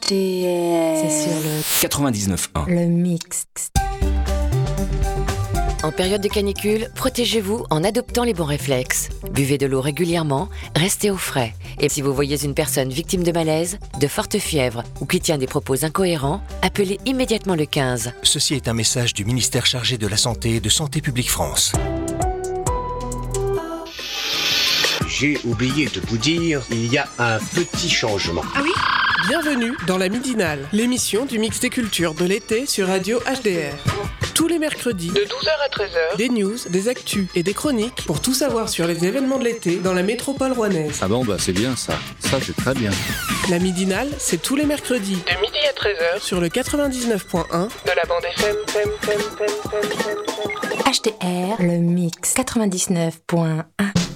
HDR. C'est sur le 99.1. Le mix. En période de canicule, protégez-vous en adoptant les bons réflexes. Buvez de l'eau régulièrement, restez au frais. Et si vous voyez une personne victime de malaise, de forte fièvre ou qui tient des propos incohérents, appelez immédiatement le 15. Ceci est un message du ministère chargé de la Santé et de Santé publique France. J'ai oublié de vous dire, il y a un petit changement. Ah oui ? Bienvenue dans la Midinale, l'émission du mix des cultures de l'été sur Radio HDR. Tous les mercredis, de 12h à 13h, des news, des actus et des chroniques pour tout savoir sur les événements de l'été dans la métropole rouennaise. Ah bon, bah c'est bien ça. Ça, c'est très bien. La Midinale, c'est tous les mercredis, de midi à 13h, sur le 99.1 de la bande FM. HDR, le mix 99.1.